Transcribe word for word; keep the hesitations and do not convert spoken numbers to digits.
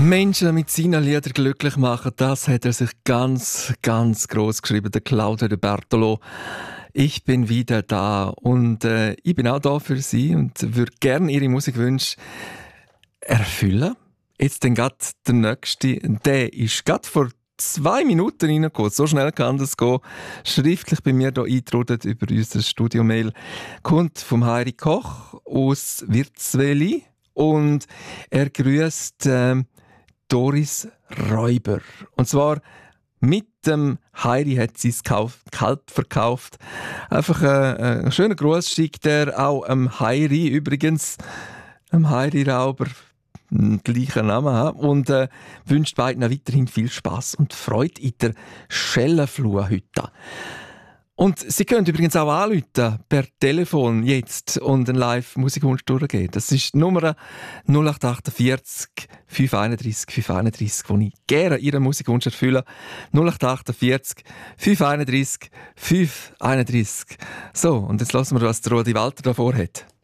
Menschen mit seinen Liedern glücklich machen, das hat er sich ganz, ganz groß geschrieben, der Claudio de Bartolo. Ich bin wieder da und äh, ich bin auch da für Sie und würde gerne Ihre Musikwünsche erfüllen. Jetzt dann gerade der nächste, der ist gerade vor zwei Minuten reingekommen. So schnell kann das gehen. Schriftlich bei mir hier eingetrudelt über unser Studio-Mail. Kommt vom Heiri Koch aus Wirtsweli und er grüßt äh, Doris Räuber. Und zwar mit dem Heiri hat sie es Kalb verkauft. Einfach äh, ein schöner Gruß schickt er auch am Heiri. Übrigens, am Heiri Rauber, gleichen Namen haben. Und äh, wünscht beiden weiterhin viel Spass und Freude in der Schellenfluh heute. Und Sie können übrigens auch anrufen per Telefon jetzt und einen Live-Musikwunsch durchgeben. Das ist die Nummer null acht vier acht fünf eins drei fünf eins drei, wo ich gerne Ihren Musikwunsch erfülle. null acht vier acht fünf eins drei fünf eins drei. So, und jetzt lassen wir, was der Rudi Walter davor hat.